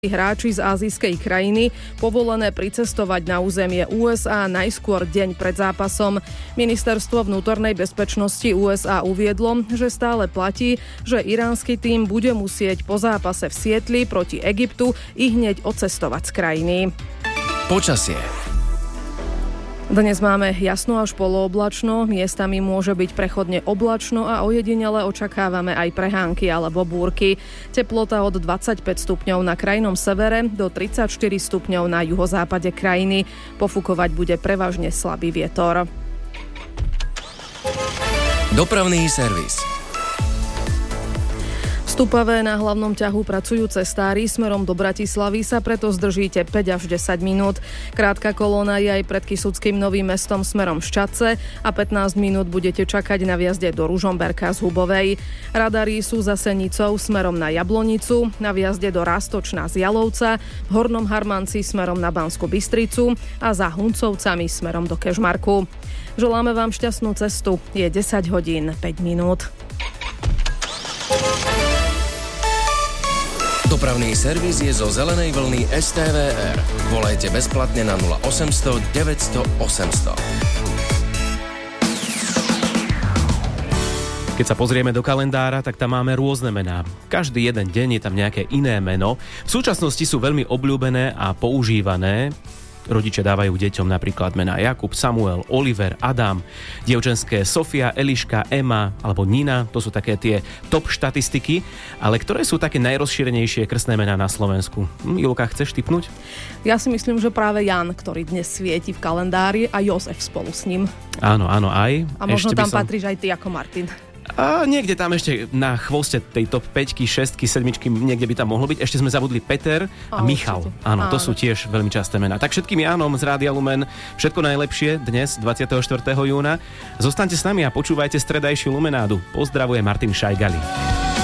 hráči z ázijskej krajiny povolené pricestovať na územie USA najskôr deň pred zápasom. Ministerstvo vnútornej bezpečnosti USA uviedlo, že stále platí, že iránsky tím bude musieť po zápase v Sietli proti Egyptu ihneď odcestovať z krajiny. Počasie. Dnes máme jasno až polooblačno, miestami môže byť prechodne oblačno a ojedinele očakávame aj prehánky alebo búrky. Teplota od 25 stupňov na krajnom severe do 34 stupňov na juhozápade krajiny. Pofúkovať bude prevažne slabý vietor. Dopravný servis. Stupavé na hlavnom ťahu pracujú cestári smerom do Bratislavy, sa preto zdržíte 5 až 10 minút. Krátka kolóna je aj pred Kysuckým Novým Mestom smerom Ščadce a 15 minút budete čakať na vjazde do Ružomberka z Hubovej. Radary sú za Senicou smerom na Jablonicu, na vjazde do Rastočna z Jalovca, v Hornom Harmanci smerom na Banskú Bystricu a za Huncovcami smerom do Kežmarku. Želáme vám šťastnú cestu. Je 10 hodín 5 minút. Dopravný servis je zo zelenej vlny STVR. Volajte bezplatne na 0800 900 800. Keď sa pozrieme do kalendára, tak tam máme rôzne mená. Každý jeden deň je tam nejaké iné meno. V súčasnosti sú veľmi obľúbené a používané. Rodičia dávajú deťom napríklad mená Jakub, Samuel, Oliver, Adam, dievčenské Sofia, Eliška, Ema alebo Nina, to sú také tie top štatistiky, ale ktoré sú také najrozšírenejšie krstné mená na Slovensku? Julka, chceš tipnúť? Ja si myslím, že práve Jan, ktorý dnes svieti v kalendári, a Jozef spolu s ním. Áno, aj. A možno tam patríš aj ty ako Martin. A niekde tam ešte na chvoste tej top 5, 6, 7, niekde by tam mohlo byť. Ešte sme zabudli Peter a Michal. Áno, to sú tiež veľmi časté mená. Tak všetkým Jánom z Rádia Lumen všetko najlepšie dnes, 24. júna. Zostaňte s nami a počúvajte stredajšiu Lumenádu. Pozdravuje Martin Šajgali.